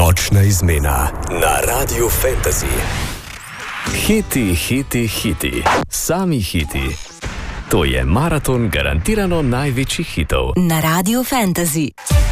Močna izmena na Radiu Fantasy. Hiti, hiti, hiti. Sami hiti. To je maraton garantirano največjih hitov. Na Radiu Fantasy.